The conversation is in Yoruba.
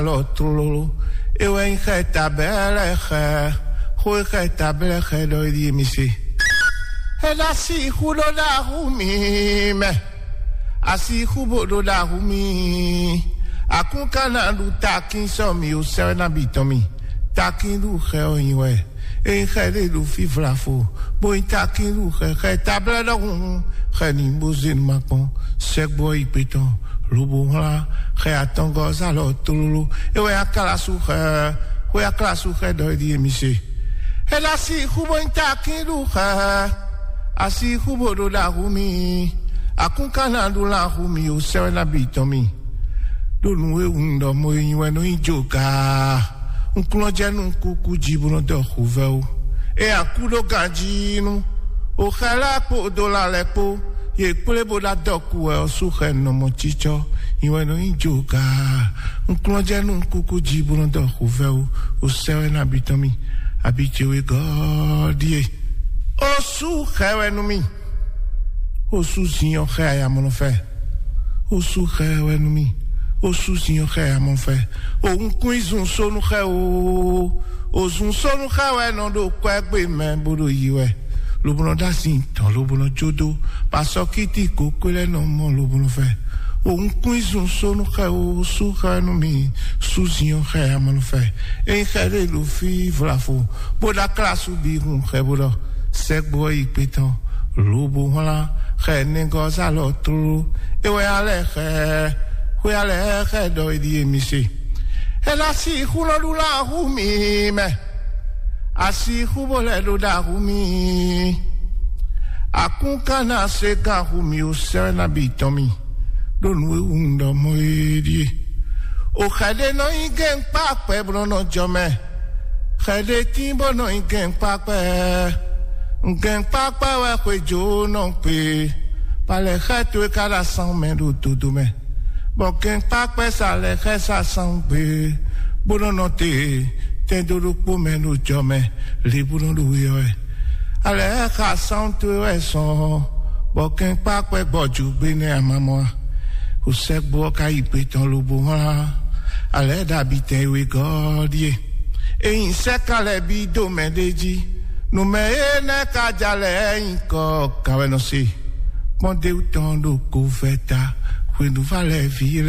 l'autre e wen khata bele kha khoi khata bele kha do di misi e la si khulo la humi me asi khubo do la humi akun kana lu takin so mi o se na bitomi takin lu khe o yiwe e khale lu fi flafo bo takin lu khe khata bele do khani bozin makon sek boy peton lubu ha kha tongo salo tululu e we akala su kha we akala su kha do di misi e la si khubo takin lu kha asi khubo do la humi akun kana lu la humi o se na bitomi do nu e undo mo yiwe no ijoka unkulo jenu kuku jibuno do khuveu e akulo ganjinu o khala po do la lepo ye kule bola doku e su no mo chicho iwe no ijoka unkulo jenu kuku jibuno do khuveu o se na bitomi abitiwe godie o su khawe no mi o su sinyo khaya mo no fe o su khawe no mi o su sinyo khaya mo fe o unkuizun sonu kha o zun sonu khawe no do kwa gbe me bodo yiwe lobono dasin ton lobono jodo paso kiti kokole no mo lobono fe o unkuizun sonu kha o su kha no mi su sinyo khaya mo no fe e khale lu fi vlafo boda klasu bi hun khebodo sekbo ipeton lobo hala khe negoza lo tru e we ale khe do di misi e la si khulo la humi me asi khubo le do da humi akun kana se ka humi o se na bitomi do nu undo moedi o khade no igen pa pe bro no jome khade timbo no igen pa pe ngen papa wa kwejo non pe pale khato kala san men do todo me bo ken papa sa le khasa san pe bono note ten do po men do jome li bono do yo ale kha san to e son bo ken papa gboju gbe ni amamo o se gbo ka ipe ton lobo ha ale da bi ten we godie e se kale bi do medeji no me ne kajale inko kawe no si ponde utondo kufeta quando vale vile